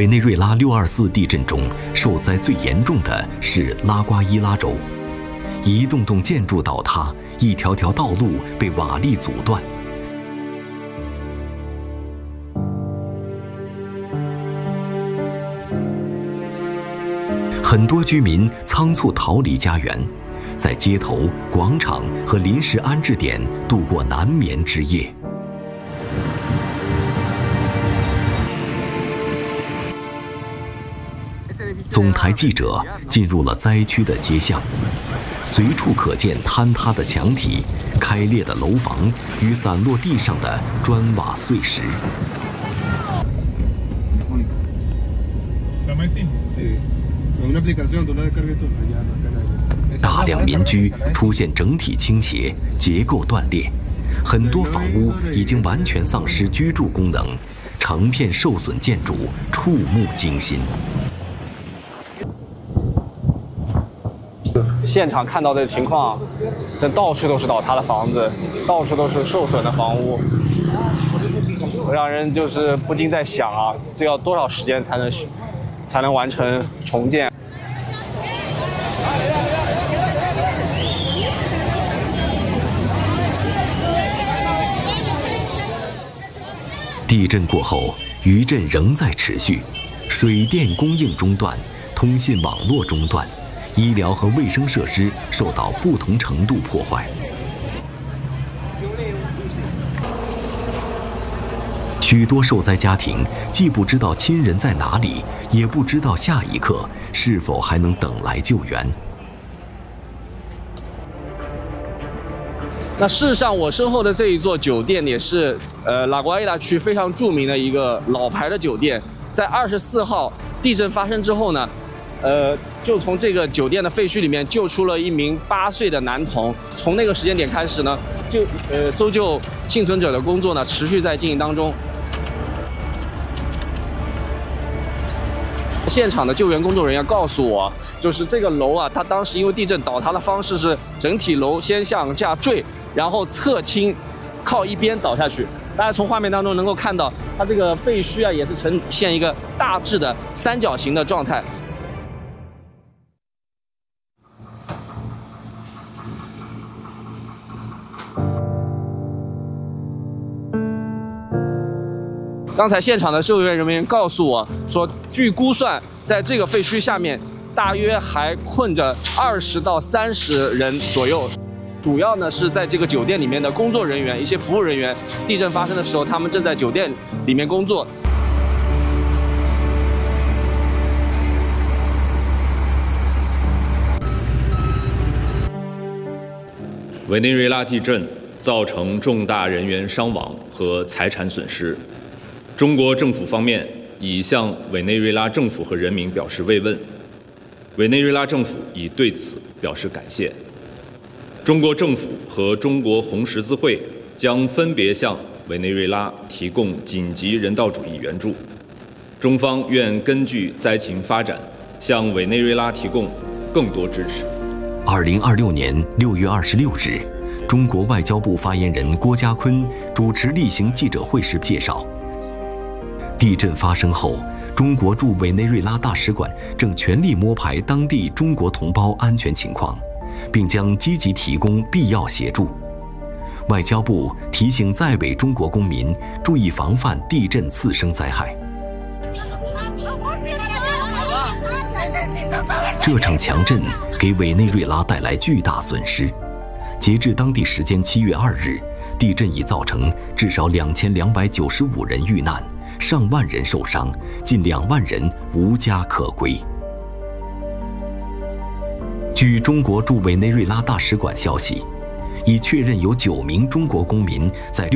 委内瑞拉6.24地震中受灾最严重的是拉瓜伊拉州，一栋栋建筑倒塌，一条条道路被瓦砾阻断。很多居民仓促逃离家园，在街头、广场和临时安置点度过难眠之夜。总台记者进入了灾区的街巷，随处可见坍塌的墙体、开裂的楼房与散落地上的砖瓦碎石。大量民居出现整体倾斜，结构断裂，很多房屋已经完全丧失居住功能，成片受损建筑触目惊心。 现场看到的情况，这到处都是倒塌的房子，到处都是受损的房屋，让人就是不禁在想啊，这要多少时间才能完成重建？ 地震过后，余震仍在持续，水电供应中断，通信网络中断。医疗和卫生设施受到不同程度破坏。许多受灾家庭既不知道亲人在哪里，也不知道下一刻是否还能等来救援。 那事实上，我身后的这一座酒店也是拉瓜伊拉区非常著名的一个老牌的酒店。在24号地震发生之后呢，就从这个酒店的废墟里面救出了一名8岁的男童。从那个时间点开始呢，搜救幸存者的工作呢持续在进行当中。现场的救援工作人员告诉我，就是这个楼啊，它当时因为地震倒塌的方式是整体楼先向下坠，然后侧倾，靠一边倒下去。大家从画面当中能够看到，它这个废墟啊也是呈现一个大致的三角形的状态。刚才现场的救援人员告诉我说，据估算，在这个废墟下面，大约还困着20到30人左右。主要呢是在这个酒店里面的工作人员、一些服务人员。地震发生的时候，他们正在酒店里面工作。 委内瑞拉地震造成重大人员伤亡和财产损失。中国政府方面已向委内瑞拉政府和人民表示慰问，委内瑞拉政府已对此表示感谢。中国政府和中国红十字会将分别向委内瑞拉提供紧急人道主义援助。中方愿根据灾情发展，向委内瑞拉提供更多支持。 2026年6月26日，中国外交部发言人郭家坤主持例行记者会时介绍，地震发生后，中国驻委内瑞拉大使馆正全力摸排当地中国同胞安全情况，并将积极提供必要协助。外交部提醒在委中国公民注意防范地震次生灾害。这场强震给委内瑞拉带来巨大损失。截至当地时间7月2日，地震已造成至少2295人遇难，上万人受伤，近2万人无家可归。据中国驻委内瑞拉大使馆消息，已确认有9名中国公民在